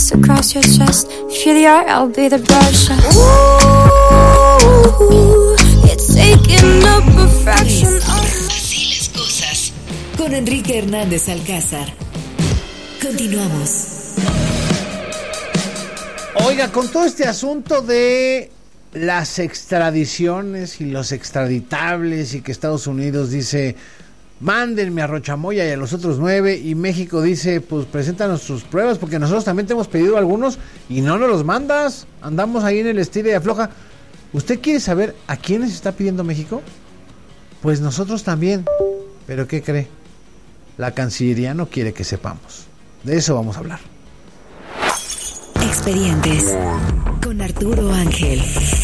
kiss across your chest. If you're the art, I'll be the brush. Ooh, it's taking up a fraction of... Así las cosas. Con Enrique Hernández Alcázar. Continuamos. Oiga, con todo este asunto de las extradiciones y los extraditables y que Estados Unidos dice, mándenme a Rochamoya y a los otros 9, y México dice, pues preséntanos sus pruebas porque nosotros también te hemos pedido algunos y no nos los mandas, andamos ahí en el estilo y afloja. ¿Usted quiere saber a quiénes está pidiendo México? Pues nosotros también, pero ¿qué cree? La Cancillería no quiere que sepamos. De eso vamos a hablar. Expedientes con Arturo Ángel.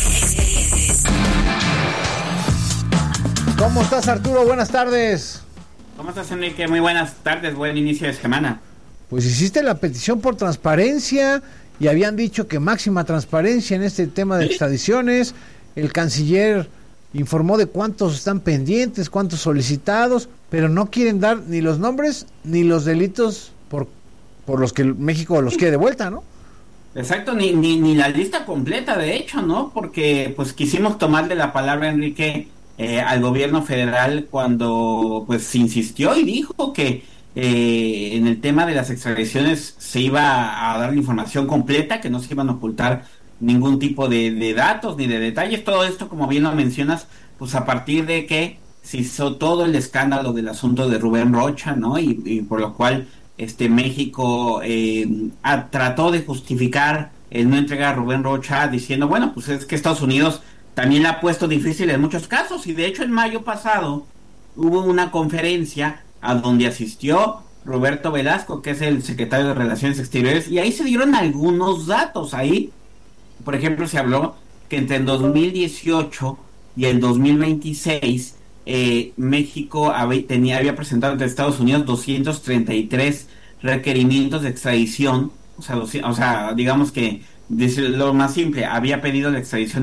¿Cómo estás, Arturo? Buenas tardes. ¿Cómo estás, Enrique? Muy buenas tardes, buen inicio de semana. Pues hiciste la petición por transparencia y habían dicho que máxima transparencia en este tema de extradiciones. El canciller informó de cuántos están pendientes, cuántos solicitados, pero no quieren dar ni los nombres ni los delitos por los que México los quiere de vuelta, ¿no? Exacto, ni la lista completa, de hecho, ¿no? Porque pues quisimos tomarle la palabra, Enrique, al gobierno federal cuando pues insistió y dijo que en el tema de las extradiciones se iba a dar la información completa, que no se iban a ocultar ningún tipo de datos ni de detalles. Todo esto, como bien lo mencionas, pues a partir de que se hizo todo el escándalo del asunto de Rubén Rocha, ¿no? Y por lo cual México trató de justificar el no entregar a Rubén Rocha diciendo, bueno, pues es que Estados Unidos también la ha puesto difícil en muchos casos, y de hecho en mayo pasado hubo una conferencia a donde asistió Roberto Velasco, que es el secretario de Relaciones Exteriores, y ahí se dieron algunos datos. Ahí, por ejemplo, se habló que entre el 2018 y el 2026 México había presentado ante Estados Unidos 233 requerimientos de extradición, o sea, digamos que lo más simple, había pedido la extradición de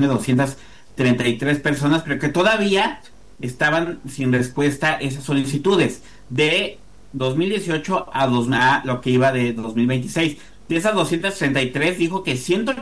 233 personas, pero que todavía estaban sin respuesta esas solicitudes de 2018 a lo que iba de 2026. De esas 233 dijo que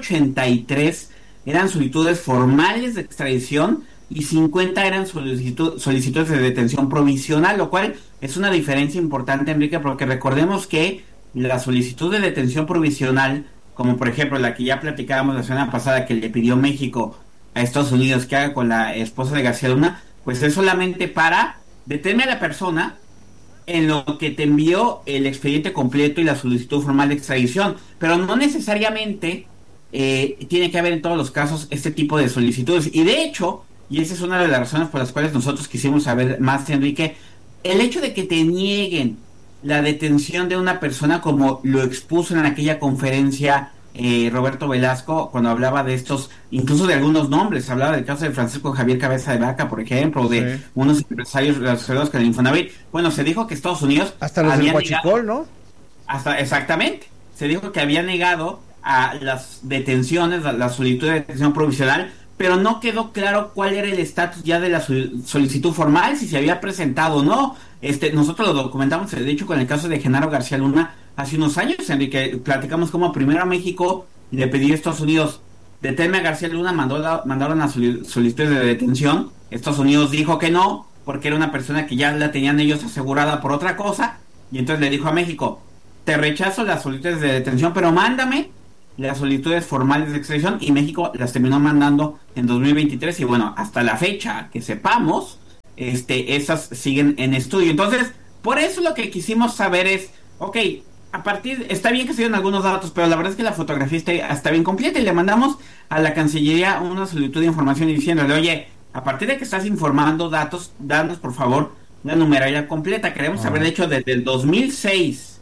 183 eran solicitudes formales de extradición y 50 eran solicitudes de detención provisional, lo cual es una diferencia importante, Enrique, porque recordemos que la solicitud de detención provisional, como por ejemplo la que ya platicábamos la semana pasada, que le pidió México a Estados Unidos que haga con la esposa de García Luna, pues es solamente para detener a la persona en lo que te envió el expediente completo y la solicitud formal de extradición, pero no necesariamente tiene que haber en todos los casos este tipo de solicitudes. Y de hecho, y esa es una de las razones por las cuales nosotros quisimos saber más, Enrique, el hecho de que te nieguen la detención de una persona, como lo expuso en aquella conferencia Roberto Velasco, cuando hablaba de estos, incluso de algunos nombres, hablaba del caso de Francisco Javier Cabeza de Vaca, por ejemplo, o de unos empresarios relacionados con el Infonavit. Bueno, se dijo que Estados Unidos hasta los del Huachicol, ¿no? Exactamente, se dijo que había negado a las detenciones, a la solicitud de detención provisional, pero no quedó claro cuál era el estatus ya de la solicitud formal, si se había presentado o no. Nosotros lo documentamos, de hecho, con el caso de Genaro García Luna hace unos años, Enrique. Platicamos cómo primero a México le pidió a Estados Unidos detenerme a García Luna, mandaron a solicitudes de detención. Estados Unidos dijo que no, porque era una persona que ya la tenían ellos asegurada por otra cosa, y entonces le dijo a México, te rechazo las solicitudes de detención, pero mándame las solicitudes formales de extradición, y México las terminó mandando en 2023, y bueno, hasta la fecha que sepamos, esas siguen en estudio. Entonces, por eso lo que quisimos saber es, ok, está bien que se dieron algunos datos, pero la verdad es que la fotografía está bien completa, y le mandamos a la Cancillería una solicitud de información diciéndole, oye, a partir de que estás informando datos, danos por favor la numeralia completa. Queremos saber, de hecho, desde el 2006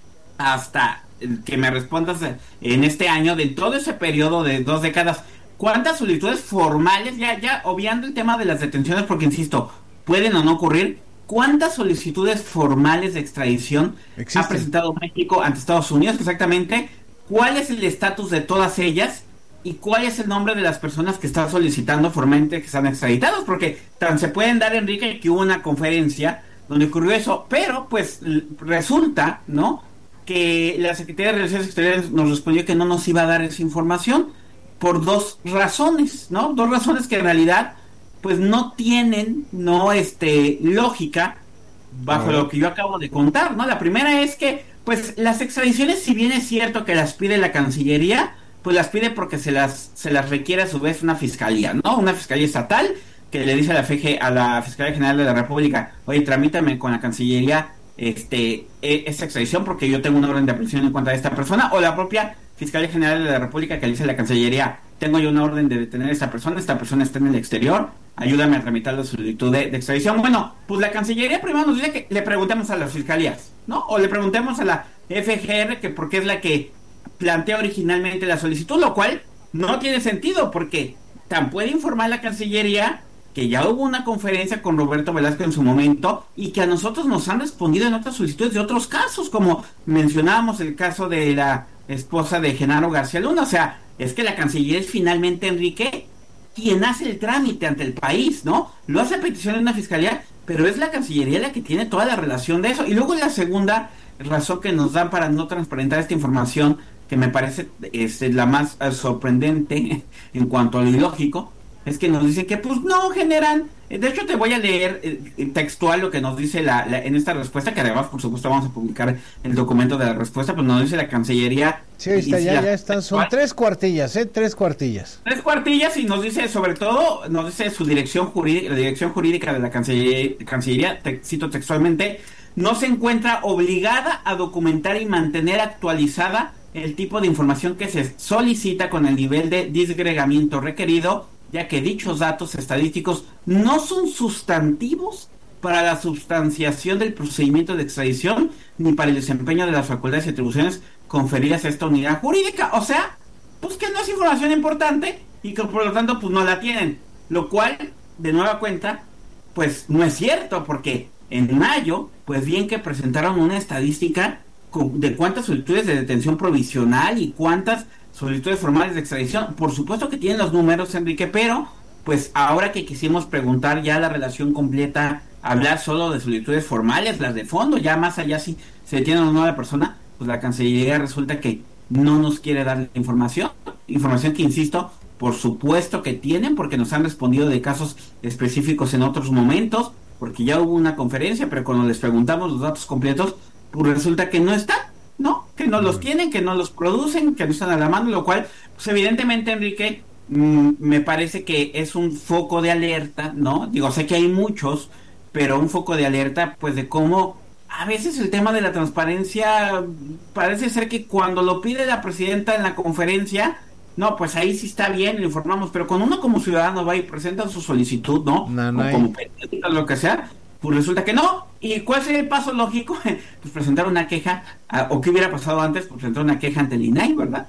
hasta que me respondas en este año, de todo ese periodo de 2 décadas, ¿cuántas solicitudes formales, ya obviando el tema de las detenciones, porque insisto, pueden o no ocurrir, cuántas solicitudes formales de extradición ha presentado México ante Estados Unidos exactamente? ¿Cuál es el estatus de todas ellas? ¿Y cuál es el nombre de las personas que están solicitando formalmente que sean extraditados? Porque tan se pueden dar, Enrique, que hubo una conferencia donde ocurrió eso, pero pues resulta, ¿no?, que la Secretaría de Relaciones Exteriores nos respondió que no nos iba a dar esa información por dos razones, ¿no? Dos razones que en realidad pues no tienen lógica bajo lo que yo acabo de contar, ¿no? La primera es que pues las extradiciones, si bien es cierto que las pide la Cancillería, pues las pide porque se las requiere a su vez una fiscalía, ¿no? Una fiscalía estatal que le dice a a la Fiscalía General de la República, oye, tramítame con la Cancillería esta extradición porque yo tengo una orden de aprehensión en contra de esta persona, o la propia Fiscalía General de la República que le dice a la Cancillería, tengo yo una orden de detener a esta persona está en el exterior, ayúdame a tramitar la solicitud de extradición. Bueno, pues la Cancillería primero nos dice que le preguntemos a las fiscalías, ¿no? O le preguntemos a la FGR, que porque es la que plantea originalmente la solicitud, lo cual no tiene sentido, porque tan puede informar la Cancillería que ya hubo una conferencia con Roberto Velasco en su momento y que a nosotros nos han respondido en otras solicitudes de otros casos, como mencionábamos el caso de la esposa de Genaro García Luna. O sea, es que la Cancillería es finalmente, Enrique, quien hace el trámite ante el país, ¿no? Lo hace a petición de una fiscalía, pero es la Cancillería la que tiene toda la relación de eso. Y luego la segunda razón que nos dan para no transparentar esta información, que me parece la más sorprendente en cuanto a lo ilógico, es que nos dicen que pues no generan, de hecho te voy a leer textual lo que nos dice en esta respuesta, que además por supuesto vamos a publicar el documento de la respuesta, pues nos dice la Cancillería. Sí, ahí está, ya están, son 3 cuartillas, 3 cuartillas. 3 cuartillas, y nos dice sobre todo, nos dice su dirección jurídica, la dirección jurídica de la Cancillería, cito textualmente, no se encuentra obligada a documentar y mantener actualizada el tipo de información que se solicita con el nivel de disgregamiento requerido, ya que dichos datos estadísticos no son sustantivos para la substanciación del procedimiento de extradición ni para el desempeño de las facultades y atribuciones conferidas a esta unidad jurídica. O sea, pues que no es información importante y que por lo tanto pues no la tienen, lo cual de nueva cuenta pues no es cierto, porque en mayo pues bien que presentaron una estadística de cuántas solicitudes de detención provisional y cuántas solicitudes formales de extradición. Por supuesto que tienen los números, Enrique, pero pues ahora que quisimos preguntar ya la relación completa, hablar solo de solicitudes formales, las de fondo, ya más allá si se detiene o no a la persona, pues la Cancillería resulta que no nos quiere dar información que, insisto, por supuesto que tienen, porque nos han respondido de casos específicos en otros momentos, porque ya hubo una conferencia, pero cuando les preguntamos los datos completos, pues resulta que no están, ¿no? Que no los tienen, que no los producen, que no están a la mano, lo cual, pues evidentemente, Enrique, me parece que es un foco de alerta, ¿no? Digo, sé que hay muchos, pero un foco de alerta, pues de cómo a veces el tema de la transparencia parece ser que cuando lo pide la presidenta en la conferencia, no, pues ahí sí está bien, lo informamos, pero cuando uno como ciudadano va y presenta su solicitud, ¿no? O como periodista, lo que sea, pues resulta que no. ¿Y cuál sería el paso lógico? Pues presentar una queja, o qué hubiera pasado antes, pues presentar una queja ante el INAI, ¿verdad?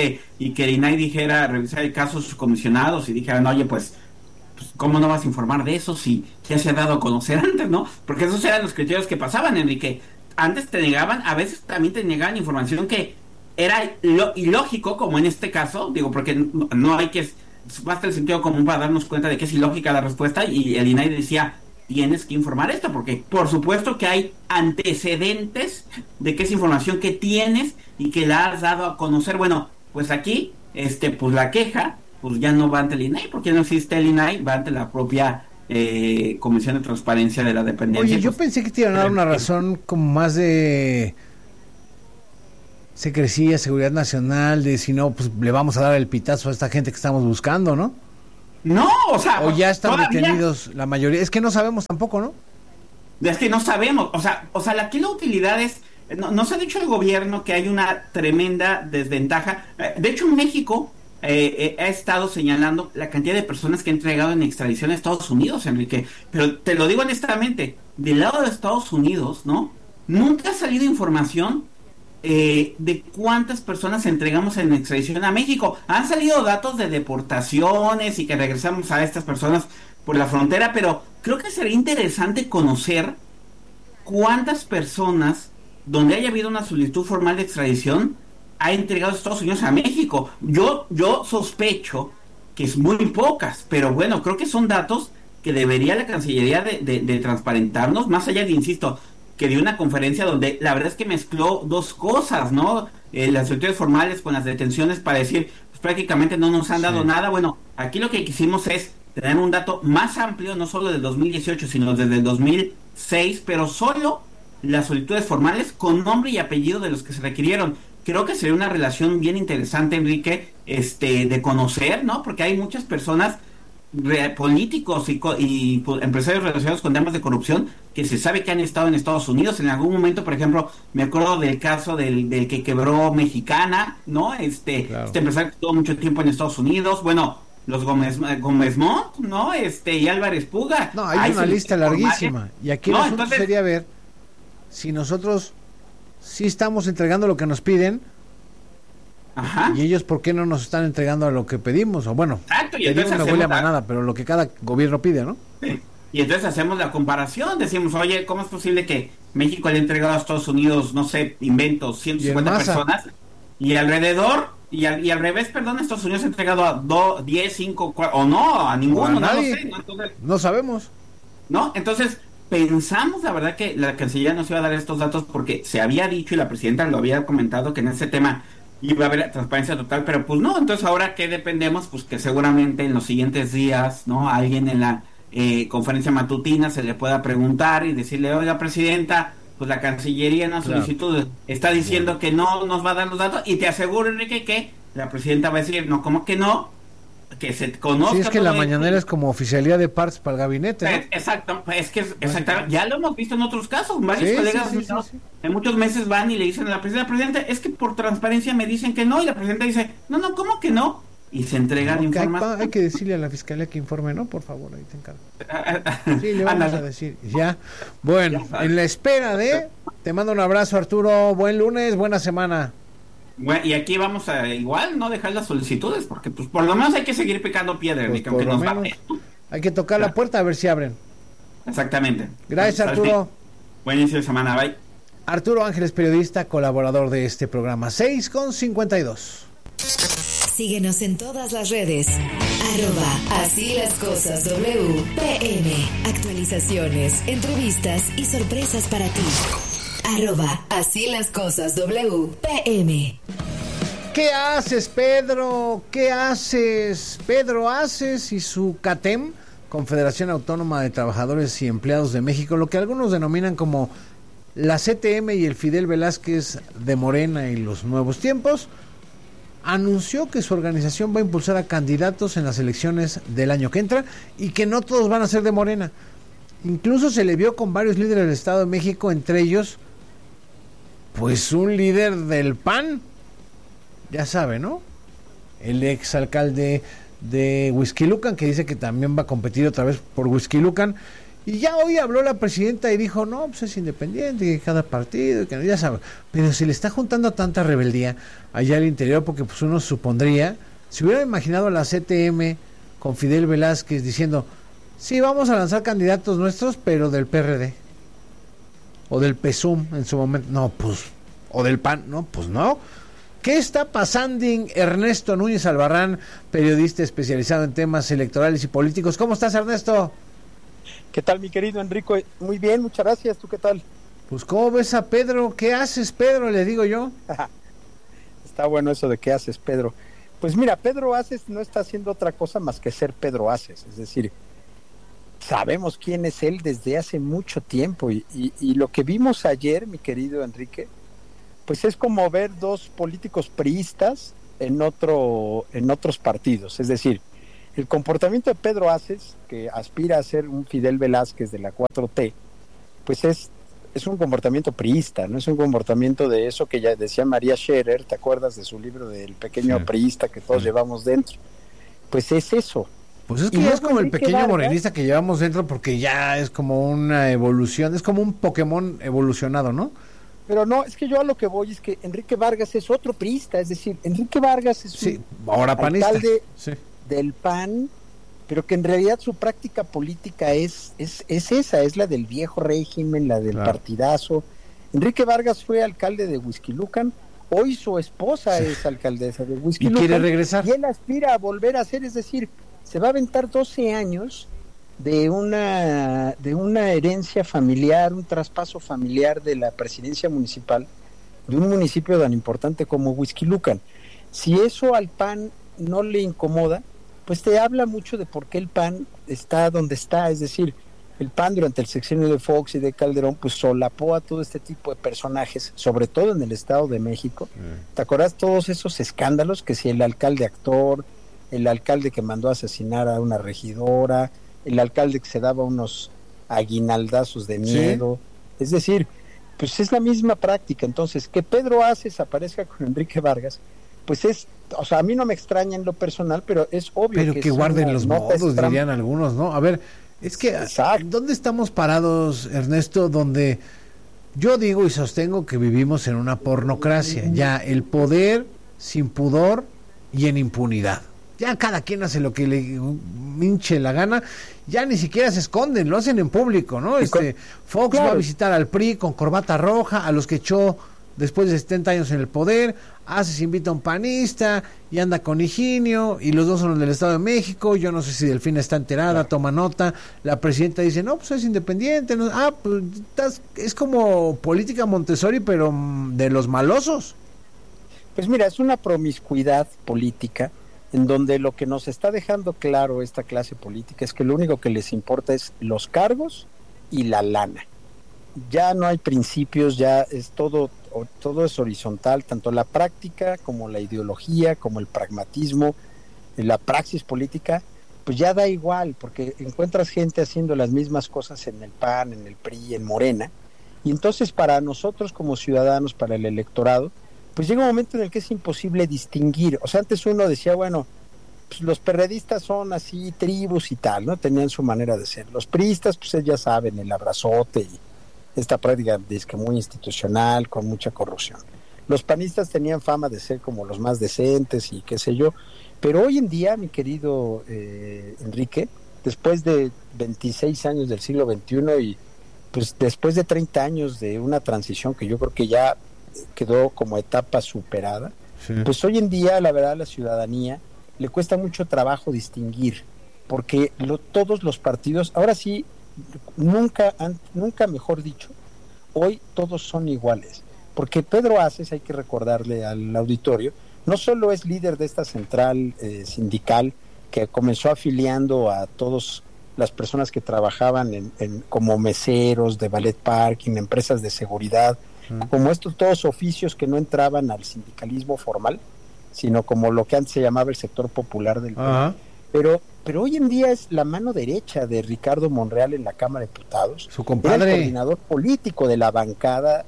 Y que el INAI dijera, revisar el caso de sus comisionados y dijeran, oye, pues ¿cómo no vas a informar de eso si ya se ha dado a conocer antes, no? Porque esos eran los criterios que pasaban, Enrique. Antes te negaban, a veces también te negaban información que era ilógico, como en este caso, digo, porque no hay que, basta el sentido común para darnos cuenta de que es ilógica la respuesta, y el INAI decía, tienes que informar esto, porque por supuesto que hay antecedentes de que es información que tienes y que la has dado a conocer. Bueno, pues aquí, pues la queja, pues ya no va ante el INAI, porque no existe el INAI, va ante la propia Comisión de Transparencia de la Dependencia. Oye, yo pensé que te iban a dar una razón como más de secrecía, seguridad nacional, de si no, pues le vamos a dar el pitazo a esta gente que estamos buscando, ¿no? No, o sea... O ya están todavía detenidos la mayoría. Es que no sabemos tampoco, ¿no? Es que no sabemos. O sea, aquí la utilidad es... Nos ha dicho el gobierno que hay una tremenda desventaja. De hecho, México ha estado señalando la cantidad de personas que ha entregado en extradición a Estados Unidos, Enrique. Pero te lo digo honestamente, del lado de Estados Unidos, ¿no? Nunca ha salido información de cuántas personas entregamos en extradición a México. Han salido datos de deportaciones y que regresamos a estas personas por la frontera, pero creo que sería interesante conocer cuántas personas, donde haya habido una solicitud formal de extradición, ha entregado Estados Unidos a México. Yo sospecho que es muy pocas, pero bueno, creo que son datos que debería la Cancillería de transparentarnos, más allá de, insisto, que dio una conferencia donde la verdad es que mezcló dos cosas, ¿no? Las solicitudes formales con las detenciones para decir, pues prácticamente no nos han dado nada. Bueno, aquí lo que quisimos es tener un dato más amplio, no solo del 2018, sino desde el 2006, pero solo las solicitudes formales con nombre y apellido de los que se requirieron. Creo que sería una relación bien interesante, Enrique, de conocer, ¿no? Porque hay muchas personas, políticos y empresarios relacionados con temas de corrupción que se sabe que han estado en Estados Unidos. En algún momento, por ejemplo, me acuerdo del caso del que quebró Mexicana, ¿no? Claro. Este empresario que estuvo mucho tiempo en Estados Unidos. Bueno, los Gómez Montt, ¿no? Y Álvarez Puga. No, hay una lista larguísima. Formales. Y aquí el asunto sería ver si nosotros sí estamos entregando lo que nos piden. Ajá. Y ellos, ¿por qué no nos están entregando a lo que pedimos? O bueno, exacto, y pedimos una huele a manada, pero lo que cada gobierno pide, ¿no? Sí. Y entonces hacemos la comparación, decimos, oye, ¿cómo es posible que México le ha entregado a Estados Unidos, no sé, inventos, 150 personas, y alrededor, y al revés, perdón, Estados Unidos ha entregado a 10, 5, 4, o no, a ninguno, no lo sé, ¿no? Entonces, no sabemos. ¿no? Entonces, pensamos, la verdad, que la Cancillería nos iba a dar estos datos porque se había dicho y la presidenta lo había comentado que en ese tema iba a haber transparencia total, pero pues no. Entonces, ahora que dependemos, pues que seguramente en los siguientes días, ¿no? A alguien en la conferencia matutina se le pueda preguntar y decirle, oiga, presidenta, pues la Cancillería en la solicitud está diciendo que no nos va a dar los datos, y te aseguro, Enrique, que la presidenta va a decir, no, ¿cómo que no? Que se conozca. Sí, es que la mañanera es como oficialía de partes para el gabinete, ¿no? Exacto, es que exactamente, ya lo hemos visto en otros casos, varios colegas en muchos meses van y le dicen a la presidenta, es que por transparencia me dicen que no, y la presidenta dice, no, ¿cómo que no? Y se entregan información. Hay que decirle a la fiscalía que informe, ¿no? Por favor, ahí te encargo. Sí, le vamos a decir, ya. Bueno, ya, en la espera te mando un abrazo, Arturo, buen lunes, buena semana. Bueno, y aquí vamos a igual no dejar las solicitudes, porque pues por lo menos hay que seguir picando piedra, pues aunque nos va. Hay que tocar la puerta a ver si abren. Exactamente. Gracias, Arturo. Buen inicio de semana, bye. Arturo Ángeles, periodista, colaborador de este programa. 6:52. Síguenos en todas las redes. @Así las cosas WPM. Actualizaciones, entrevistas y sorpresas para ti. @Así las cosas WPM. ¿Qué haces, Pedro? ¿Qué haces? Pedro Aces y su CATEM, Confederación Autónoma de Trabajadores y Empleados de México, lo que algunos denominan como la CTM y el Fidel Velázquez de Morena y los Nuevos Tiempos, anunció que su organización va a impulsar a candidatos en las elecciones del año que entra y que no todos van a ser de Morena. Incluso se le vio con varios líderes del Estado de México, entre ellos pues un líder del PAN, ya sabe, ¿no? El exalcalde de Huixquilucan, que dice que también va a competir otra vez por Huixquilucan. Y ya hoy habló la presidenta y dijo, no, pues es independiente, que cada partido, que ya sabe. Pero se le está juntando tanta rebeldía allá al interior, porque pues uno supondría, si hubiera imaginado a la CTM con Fidel Velázquez diciendo, sí, vamos a lanzar candidatos nuestros, pero del PRD. O del PSUM en su momento. No, pues, o del PAN, no, pues no. ¿Qué está pasando? Ernesto Núñez Albarrán, periodista especializado en temas electorales y políticos. ¿Cómo estás, Ernesto? ¿Qué tal, mi querido Enrico? Muy bien, muchas gracias. ¿Tú qué tal? Pues, ¿cómo ves a Pedro? ¿Qué haces, Pedro? Le digo yo. Está bueno eso de qué haces, Pedro. Pues mira, Pedro Aces no está haciendo otra cosa más que ser Pedro Aces. Es decir, sabemos quién es él desde hace mucho tiempo. Y lo que vimos ayer, mi querido Enrique, pues es como ver dos políticos priistas en otros partidos. Es decir, el comportamiento de Pedro Aces, que aspira a ser un Fidel Velázquez de la 4T, pues es un comportamiento priista, no es un comportamiento de eso que ya decía María Scherer, ¿te acuerdas de su libro del pequeño priista que todos llevamos dentro? Pues es eso. Pues es que ya es como el pequeño morenista que llevamos dentro, porque ya es como una evolución, es como un Pokémon evolucionado, ¿no? Pero no, es que yo a lo que voy es que Enrique Vargas es otro priista, es decir, Enrique Vargas es un ahora panista, alcalde del PAN, pero que en realidad su práctica política es esa, es la del viejo régimen, la del partidazo. Enrique Vargas fue alcalde de Huixquilucan, hoy su esposa es alcaldesa de Huixquilucan. ¿Y quiere regresar? Y él aspira a volver a ser, es decir, se va a aventar 12 años de una herencia familiar, un traspaso familiar de la presidencia municipal de un municipio tan importante como Huixquilucan. Si eso al PAN no le incomoda, pues te habla mucho de por qué el PAN está donde está. Es decir, el PAN durante el sexenio de Fox y de Calderón pues solapó a todo este tipo de personajes, sobre todo en el Estado de México. ¿Te acuerdas todos esos escándalos? Que si el alcalde actor, el alcalde que mandó a asesinar a una regidora, el alcalde que se daba unos aguinaldazos de miedo. ¿Sí? Es decir, pues es la misma práctica. Entonces, que Pedro Aces aparezca con Enrique Vargas, pues es, o sea, a mí no me extraña en lo personal, pero es obvio pero que guarden los modos, dirían algunos, ¿no? A ver, es que, exacto. ¿Dónde estamos parados, Ernesto? Donde yo digo y sostengo que vivimos en una pornocracia, ya el poder sin pudor y en impunidad. Ya cada quien hace lo que le hinche la gana, ya ni siquiera se esconden, lo hacen en público, ¿no? Fox claro. Va a visitar al PRI con corbata roja, a los que echó después de 70 años en el poder. Aces invita a un panista y anda con Higinio, y los dos son los del Estado de México. Yo no sé si Delfina está enterada, claro. Toma nota. La presidenta dice, no, pues es independiente. No. Pues es como política Montessori, pero de los malosos. Pues mira, es una promiscuidad política en donde lo que nos está dejando claro esta clase política es que lo único que les importa es los cargos y la lana. Ya no hay principios, ya es todo es horizontal, tanto la práctica como la ideología, como el pragmatismo, la praxis política, pues ya da igual, porque encuentras gente haciendo las mismas cosas en el PAN, en el PRI, en Morena, y entonces para nosotros como ciudadanos, para el electorado, pues llega un momento en el que es imposible distinguir. O sea, antes uno decía, bueno, pues los perredistas son así, tribus y tal, ¿no? Tenían su manera de ser. Los priistas, pues ya saben, el abrazote y esta práctica disque muy institucional, con mucha corrupción. Los panistas tenían fama de ser como los más decentes y qué sé yo, pero hoy en día, mi querido Enrique, después de 26 años del siglo XXI y pues después de 30 años de una transición que yo creo que ya quedó como etapa superada, sí. Pues hoy en día, la verdad, a la ciudadanía le cuesta mucho trabajo distinguir, porque todos los partidos, ahora sí, nunca mejor dicho, hoy todos son iguales, porque Pedro Aces, hay que recordarle al auditorio, no solo es líder de esta central sindical que comenzó afiliando a todas las personas que trabajaban como meseros de ballet parking, empresas de seguridad, como estos todos oficios que no entraban al sindicalismo formal, sino como lo que antes se llamaba el sector popular del país. Pero hoy en día es la mano derecha de Ricardo Monreal en la Cámara de Diputados. Su compadre. Era el coordinador político de la bancada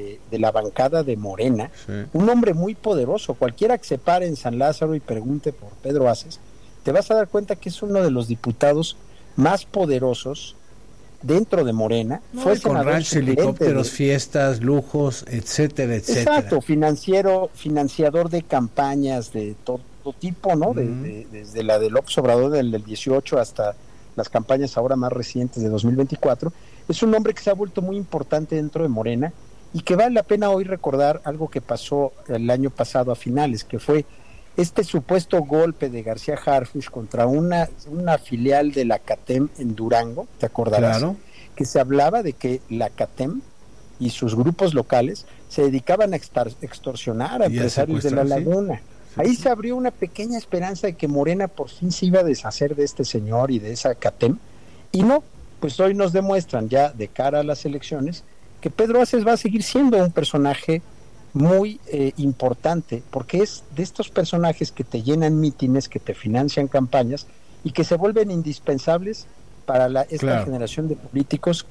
de Morena. Sí. Un hombre muy poderoso. Cualquiera que se pare en San Lázaro y pregunte por Pedro Aces, te vas a dar cuenta que es uno de los diputados más poderosos dentro de Morena. Fue con ranchos, helicópteros, fiestas, lujos, etcétera, etcétera. Exacto, financiador de campañas de todo tipo, ¿no? Desde la de López Obrador del 18 hasta las campañas ahora más recientes de 2024. Es un hombre que se ha vuelto muy importante dentro de Morena y que vale la pena hoy recordar algo que pasó el año pasado a finales, que fue este supuesto golpe de García Harfuch contra una filial de la CATEM en Durango, ¿te acordarás? Claro. Que se hablaba de que la CATEM y sus grupos locales se dedicaban a extorsionar a empresarios de la laguna. Sí. Ahí se abrió una pequeña esperanza de que Morena por fin se iba a deshacer de este señor y de esa CATEM, y no, pues hoy nos demuestran ya de cara a las elecciones que Pedro Aces va a seguir siendo un personaje muy importante, porque es de estos personajes que te llenan mítines, que te financian campañas y que se vuelven indispensables para esta generación de políticos